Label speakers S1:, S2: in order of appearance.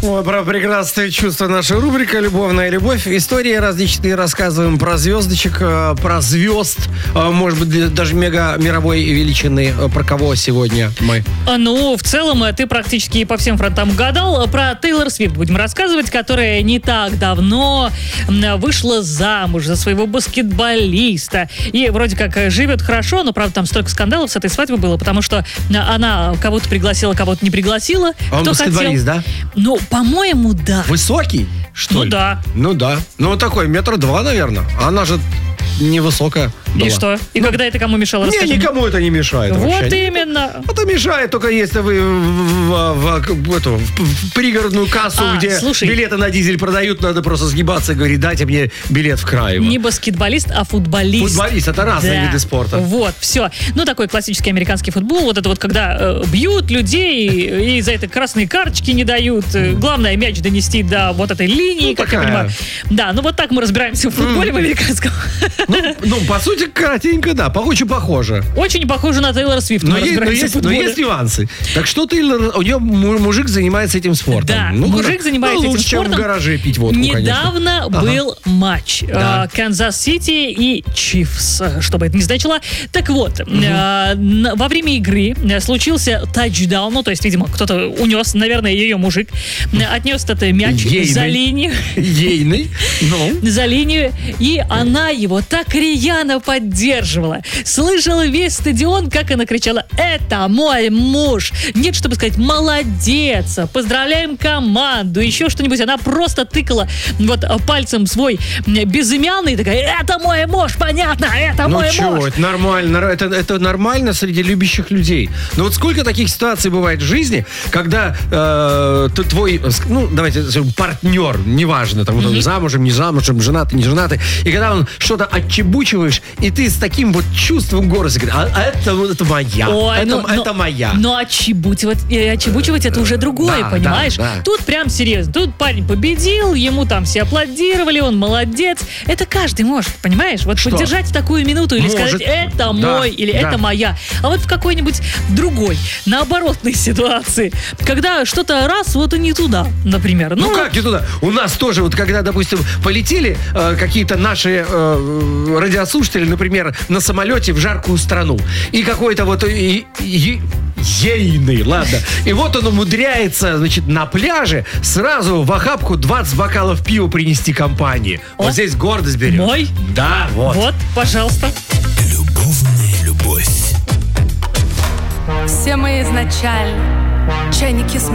S1: Ой, про прекрасные чувства наша рубрика «Любовная любовь». Истории различные рассказываем про звездочек, про звезд, может быть, даже мировой величины. Про кого сегодня мы?
S2: Ну, в целом, ты практически по всем фронтам угадал. Про Тейлор Свифт будем рассказывать, которая не так давно вышла замуж за своего баскетболиста. И вроде как живет хорошо, но, правда, там столько скандалов с этой свадьбой было, потому что она кого-то пригласила, кого-то не пригласила.
S1: А он баскетболист, да?
S2: Ну, по-моему, да.
S1: Высокий, что ли?
S2: Да.
S1: Ну да. Ну, такой 2 метра, наверное. Она же невысокая была.
S2: И что? И когда это кому мешало?
S1: Не,
S2: расскажи.
S1: никому это не мешает.
S2: Вот
S1: вообще.
S2: именно.
S1: Это мешает только если вы в пригородную кассу, где билеты на дизель продают, надо просто сгибаться и говорить: дайте мне билет в Краево.
S2: Не баскетболист, а футболист.
S1: Футболист, это разные виды спорта.
S2: Вот, все. Ну, такой классический американский футбол. Вот это вот, когда бьют людей, и за это красные карточки не дают. Главное, мяч донести до вот этой линии, как я понимаю. Да, ну вот так мы разбираемся в футболе в американском.
S1: Ну, по сути, коротенько, да, очень похоже.
S2: Очень похоже на Тейлор Свифт.
S1: Но есть нюансы. Так что Тейлор, у нее мужик занимается этим спортом.
S2: Да, мужик занимается этим спортом.
S1: Лучше, чем в гараже пить водку,
S2: Недавно был матч Канзас-Сити и Чифс, что бы это ни значило. Так вот, во время игры случился тачдаун, ну, то есть, видимо, кто-то унес, наверное, ее мужик, отнес этот мяч за линию.
S1: Ейный.
S2: За линию, и она его так рьяно поддерживала. Слышала весь стадион, как она кричала: «Это мой муж!» Нет, чтобы сказать: «Молодец! Поздравляем команду!» Еще что-нибудь. Она просто тыкала вот пальцем свой безымянный и такая: «Это мой муж! Понятно! Это мой муж!»
S1: Ну чего, это нормально. Это нормально среди любящих людей. Но вот сколько таких ситуаций бывает в жизни, когда твой, ну, давайте, партнер, неважно, там, замужем, не замужем, женатый, не женатый, и когда он что-то отчебучиваешь, и ты с таким вот чувством гордости говоришь: это моя, это моя.
S2: Но отчебучивать это уже другое, понимаешь?
S1: Да.
S2: Тут прям серьезно. Тут парень победил, ему там все аплодировали, он молодец. Это каждый может, понимаешь? Вот поддержать в такую минуту или сказать: «Это мой» или «Это моя». А вот в какой-нибудь другой, наоборотной ситуации, когда что-то раз, вот и не туда, например.
S1: Ну как не туда? У нас тоже, вот когда, допустим, полетели какие-то наши радиослушатели, например, на самолете в жаркую страну, и какой-то вот ейный, ладно, и вот он умудряется, значит, на пляже сразу в охапку 20 бокалов пива принести компании. Вот здесь гордость берет.
S2: Мой?
S1: Да, вот.
S2: Вот, пожалуйста.
S3: Любовная любовь.
S4: Все мы изначально чайники с